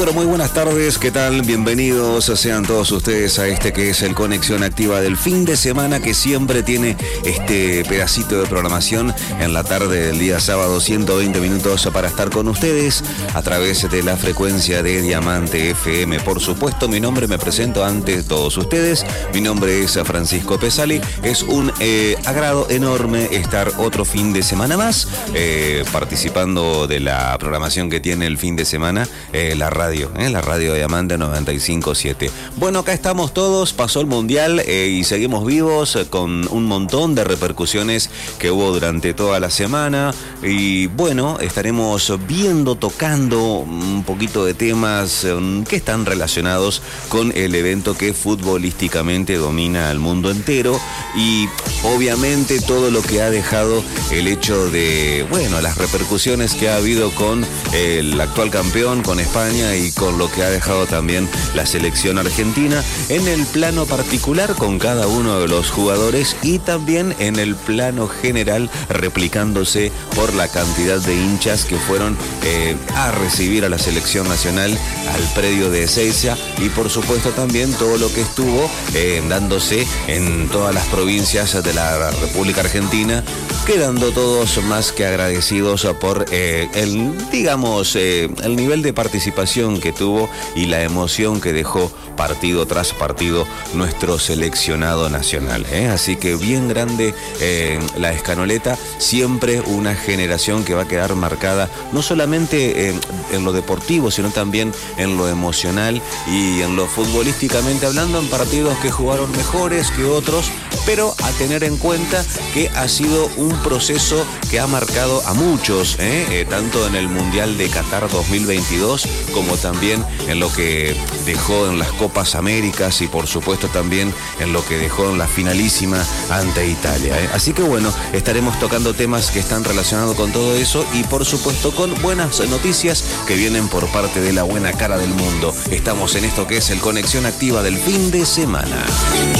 pero muy buenas tardes, ¿qué tal? Bienvenidos sean todos ustedes a este que es el Conexión Activa del fin de semana, que siempre tiene este pedacito de programación en la tarde del día sábado, 120 minutos para estar con ustedes a través de la frecuencia de Diamante FM. Por supuesto, mi nombre, me presento ante todos ustedes, mi nombre es Francisco Pesali. Es un agrado enorme estar otro fin de semana más participando de la programación que tiene el fin de semana la radio de Diamante 95.7. Bueno, acá estamos todos, pasó el Mundial y seguimos vivos con un montón de repercusiones que hubo durante toda la semana. Y bueno, estaremos tocando un poquito de temas que están relacionados con el evento que futbolísticamente domina al mundo entero. Y obviamente todo lo que ha dejado el hecho de, las repercusiones que ha habido con el actual campeón, con España, y con lo que ha dejado también la selección argentina en el plano particular con cada uno de los jugadores, y también en el plano general replicándose por la cantidad de hinchas que fueron a recibir a la selección nacional al predio de Ezeiza, y por supuesto también todo lo que estuvo dándose en todas las provincias de la República Argentina, quedando todos más que agradecidos por el nivel de participación que tuvo y la emoción que dejó partido tras partido nuestro seleccionado nacional. Así que bien grande la escanoleta, siempre una generación que va a quedar marcada no solamente en lo deportivo, sino también en lo emocional y en lo futbolísticamente hablando, en partidos que jugaron mejores que otros, pero a tener en cuenta que ha sido un proceso que ha marcado a muchos, tanto en el Mundial de Qatar 2022 como también en lo que dejó en las Copas Américas y por supuesto también en lo que dejó en la finalísima ante Italia. Así que estaremos tocando temas que están relacionados con todo eso y por supuesto con buenas noticias que vienen por parte de la buena cara del mundo. Estamos en esto que es el Conexión Activa del fin de semana.